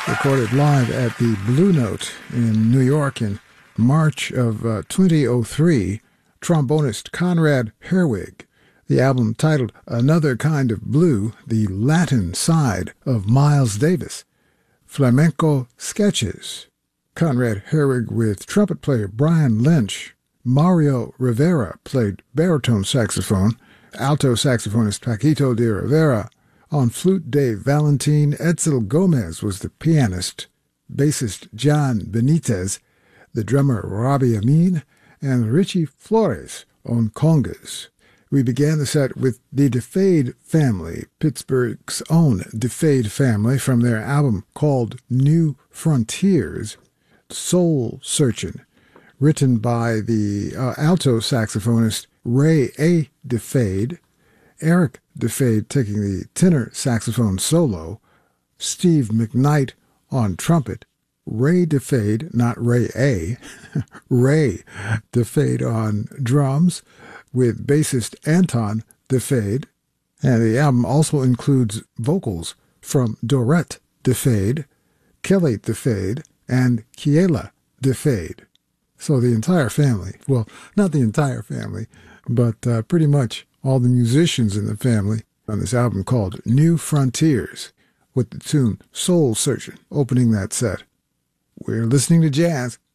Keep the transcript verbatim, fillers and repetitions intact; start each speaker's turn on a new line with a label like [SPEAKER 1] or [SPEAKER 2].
[SPEAKER 1] recorded live at the Blue Note in New York in March of uh, twenty oh three, trombonist Conrad Herwig. The album titled Another Kind of Blue, the Latin side of Miles Davis. Flamenco Sketches. Conrad Herwig with trumpet player Brian Lynch. Mario Rivera played baritone saxophone. Alto saxophonist Paquito de Rivera. On flute, Dave Valentin. Edsel Gomez was the pianist. Bassist John Benitez. The drummer Robbie Amin. And Richie Flores on congas. We began the set with the DeFade Family, Pittsburgh's own DeFade family, from their album called New Frontiers, Soul Searchin', written by the uh, alto saxophonist Ray A. DeFade, Eric DeFade taking the tenor saxophone solo, Steve McKnight on trumpet, Ray DeFade, not Ray A., Ray DeFade on drums, with bassist Anton DeFade, and the album also includes vocals from Dorette DeFade, Kelly DeFade, and Kiela DeFade. So the entire family, well, not the entire family, but uh, pretty much all the musicians in the family on this album called New Frontiers, with the tune Soul Searching opening that set. We're listening to jazz